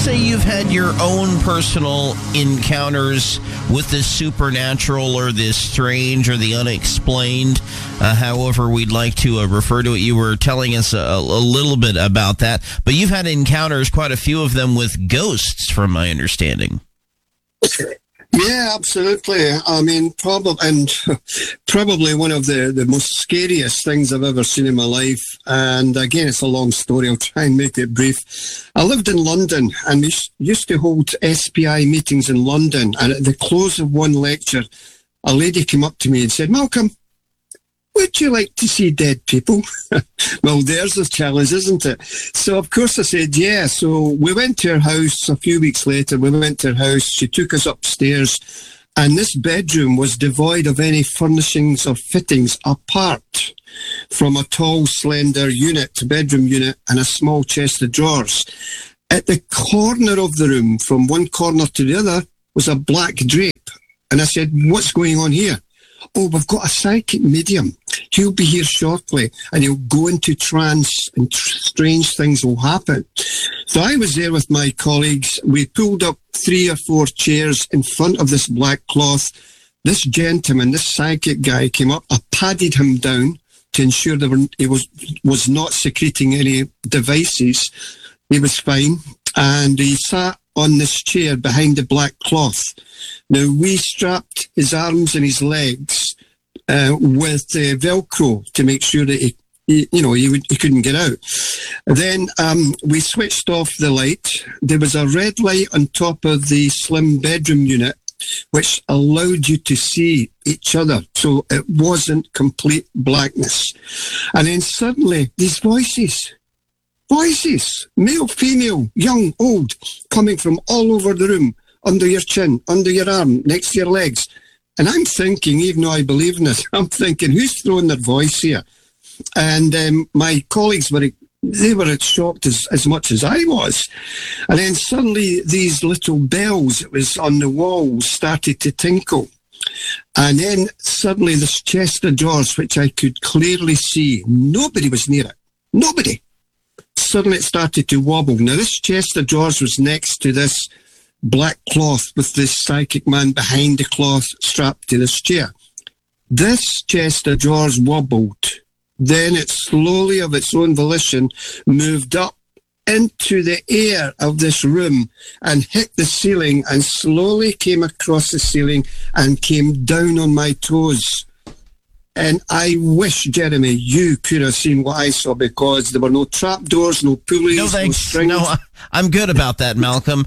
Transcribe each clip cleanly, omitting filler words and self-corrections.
say you've had your own personal encounters with this supernatural or this strange or the unexplained, however we'd like to refer to it. You were telling us a little bit about that, but you've had encounters, quite a few of them, with ghosts, from my understanding. Yeah, absolutely. I mean, probably one of the most scariest things I've ever seen in my life. And again, it's a long story. I'll try and make it brief. I lived in London, and we used to hold SPI meetings in London. And at the close of one lecture, a lady came up to me and said, "Malcolm, would you like to see dead people?" Well, there's the challenge, isn't it? So, of course, I said, yeah. So we went to her house a few weeks later. We went to her house. She took us upstairs, and this bedroom was devoid of any furnishings or fittings apart from a tall, slender bedroom unit, and a small chest of drawers. At the corner of the room, from one corner to the other, was a black drape. And I said, "What's going on here?" "Oh, we've got a psychic medium. He'll be here shortly, and he'll go into trance, and strange things will happen." So I was there with my colleagues. We pulled up 3 or 4 chairs in front of this black cloth. This gentleman, this psychic guy, came up. I padded him down to ensure he was not secreting any devices. He was fine, and he sat on this chair behind the black cloth. Now, we strapped his arms and his legs with Velcro to make sure that he couldn't get out. Then we switched off the light. There was a red light on top of the slim bedroom unit, which allowed you to see each other. So it wasn't complete blackness. And then suddenly, these voices, male, female, young, old, coming from all over the room, under your chin, under your arm, next to your legs. And I'm thinking, even though I believe in this, I'm thinking, who's throwing their voice here? And my colleagues were as shocked as much as I was. And then suddenly these little bells that was on the walls started to tinkle. And then suddenly this chest of drawers, which I could clearly see, nobody was near it. Nobody. Suddenly it started to wobble. Now, this chest of drawers was next to this black cloth with this psychic man behind the cloth strapped to this chair. This chest of drawers wobbled. Then it slowly, of its own volition, moved up into the air of this room and hit the ceiling, and slowly came across the ceiling and came down on my toes. And I wish, Jeremy, you could have seen what I saw, because there were no trapdoors, no pulleys, no thanks. No strings. No, I'm good about that, Malcolm.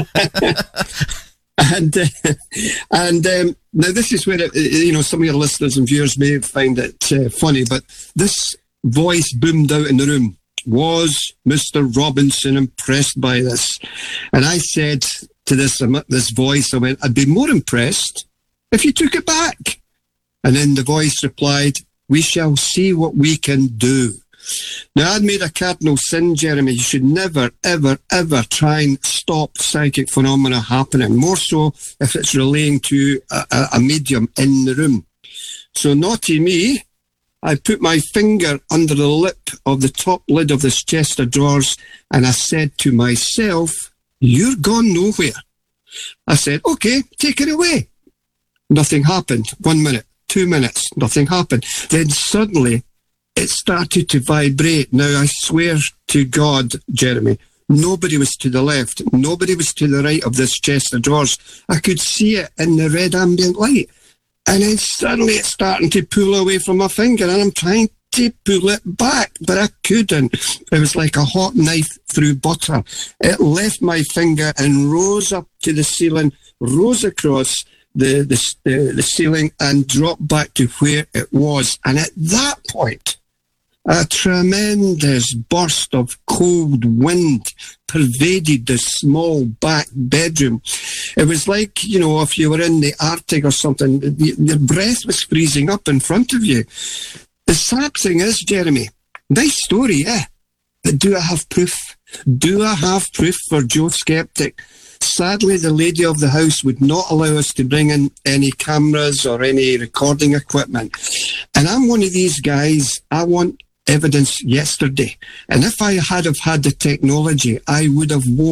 And now this is where some of your listeners and viewers may find it funny, but this voice boomed out in the room. Was Mr. Robinson impressed by this? And I said to this voice, I went, "I'd be more impressed if you took it back." And then the voice replied, "We shall see what we can do." Now, I'd made a cardinal sin, Jeremy. You should never, ever, ever try and stop psychic phenomena happening, more so if it's relating to a medium in the room. So, naughty me, I put my finger under the lip of the top lid of this chest of drawers, and I said to myself, "You're gone nowhere." I said, "Okay, take it away." Nothing happened. 1 minute. 2 minutes, nothing happened. Then suddenly it started to vibrate. Now, I swear to God, Jeremy, nobody was to the left, nobody was to the right of this chest of drawers. I could see it in the red ambient light. And then suddenly it's starting to pull away from my finger, and I'm trying to pull it back, but I couldn't. It was like a hot knife through butter. It left my finger and rose up to the ceiling, rose across the ceiling, and dropped back to where it was. And at that point, a tremendous burst of cold wind pervaded the small back bedroom. It was like, if you were in the Arctic or something, your breath was freezing up in front of you. The sad thing is, Jeremy, nice story, yeah, but do I have proof? Do I have proof for Joe Skeptic? Sadly, the lady of the house would not allow us to bring in any cameras or any recording equipment. And I'm one of these guys, I want evidence yesterday. And if I had have had the technology, I would have wore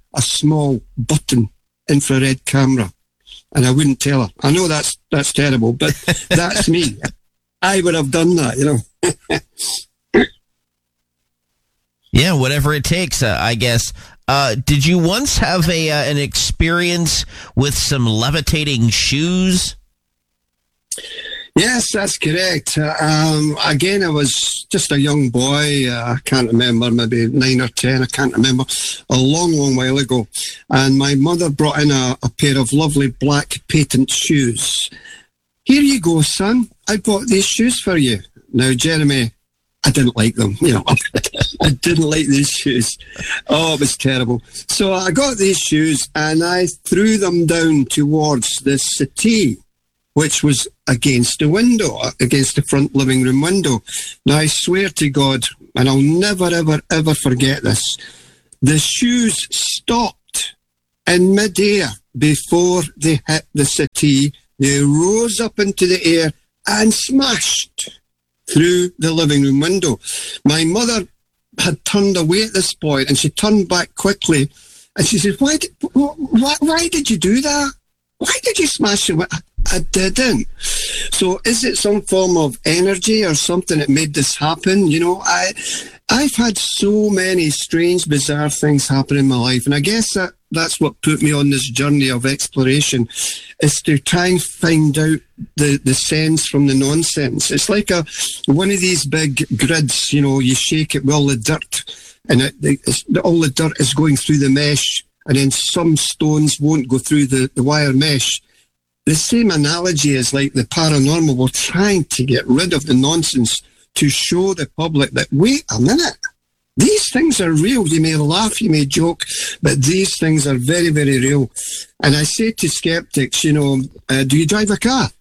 a small button infrared camera. And I wouldn't tell her. I know that's terrible, but that's me. I would have done that, Yeah, whatever it takes, I guess. Did you once have an experience with some levitating shoes? Yes, that's correct. Again, I was just a young boy. I can't remember, maybe 9 or 10. I can't remember. A long, long while ago. And my mother brought in a pair of lovely black patent shoes. Here you go, son. I bought these shoes for you. Now, Jeremy, I didn't like them. I didn't like these shoes. Oh, it was terrible. So I got these shoes and I threw them down towards the settee, which was against the window, against the front living room window. Now, I swear to God, and I'll never, ever, ever forget this, the shoes stopped in midair before they hit the settee. They rose up into the air and smashed through the living room window. My mother had turned away at this point, and she turned back quickly, and she said, why did you do that? Why did you smash it? I didn't. So is it some form of energy or something that made this happen? I've had so many strange, bizarre things happen in my life, and I guess that's what put me on this journey of exploration, is to try and find out the sense from the nonsense. It's like one of these big grids, you shake it with all the dirt, and all the dirt is going through the mesh, and then some stones won't go through the wire mesh. The same analogy is like the paranormal. We're trying to get rid of the nonsense to show the public that, wait a minute, these things are real. You may laugh, you may joke, but these things are very, very real. And I say to skeptics, do you drive a car?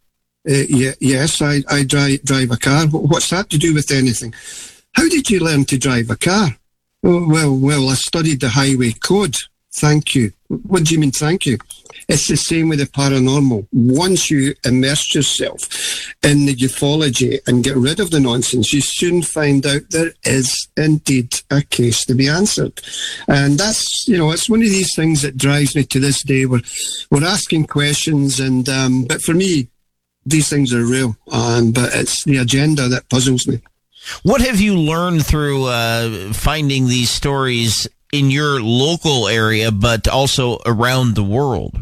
Yes, I drive a car. What's that to do with anything? How did you learn to drive a car? Oh, well, I studied the highway code. Thank you. What do you mean, thank you? It's the same with the paranormal. Once you immerse yourself in the ufology and get rid of the nonsense, you soon find out there is indeed a case to be answered. And that's, it's one of these things that drives me to this day. We're asking questions, and but for me, these things are real. But it's the agenda that puzzles me. What have you learned through finding these stories in your local area, but also around the world?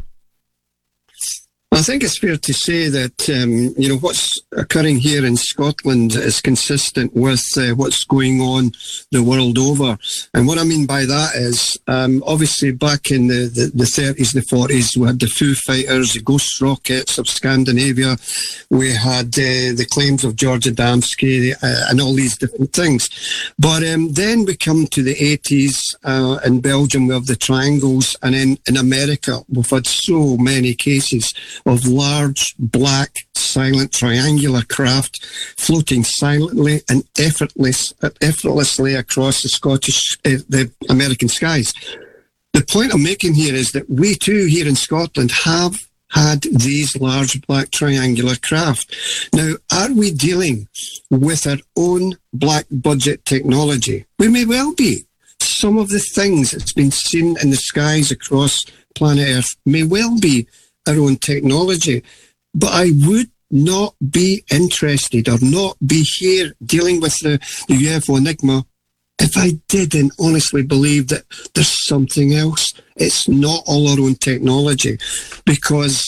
I think it's fair to say that, what's occurring here in Scotland is consistent with what's going on the world over. And what I mean by that is, obviously back in the 30s, the 40s, we had the Foo Fighters, the Ghost Rockets of Scandinavia. We had the claims of George Adamski and all these different things. But then we come to the 80s. In Belgium, we have the Triangles. And in America, we've had so many cases of large, black, silent, triangular craft floating silently and effortlessly across the American skies. The point I'm making here is that we too here in Scotland have had these large black triangular craft. Now, are we dealing with our own black budget technology? We may well be. Some of the things that's been seen in the skies across planet Earth may well be our own technology, but I would not be interested or not be here dealing with the UFO enigma if I didn't honestly believe that there's something else. It's not all our own technology, because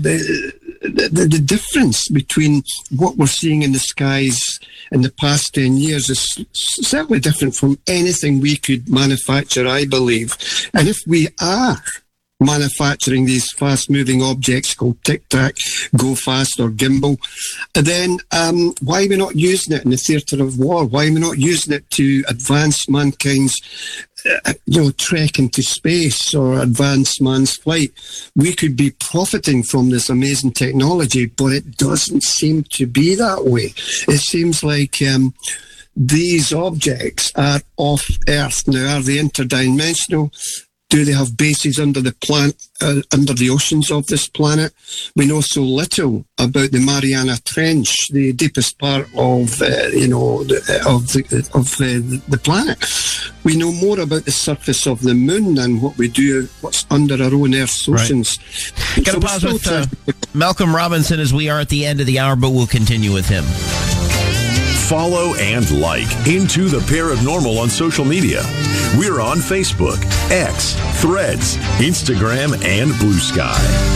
the difference between what we're seeing in the skies in the past 10 years is certainly different from anything we could manufacture, I believe. And if we are manufacturing these fast-moving objects called Tic-Tac, Go Fast or Gimbal, then why are we not using it in the theatre of war? Why are we not using it to advance mankind's trek into space or advance man's flight? We could be profiting from this amazing technology, but it doesn't seem to be that way. It seems like these objects are off Earth. Now, are they interdimensional? Do they have bases under the under the oceans of this planet? We know so little about the Mariana Trench, the deepest part of the planet. We know more about the surface of the moon than what's under our own Earth's oceans. Right. Got to pause with Malcolm Robinson as we are at the end of the hour, but we'll continue with him. Follow and like Into the Paranormal on social media. We're on Facebook, X, Threads, Instagram, and Blue Sky.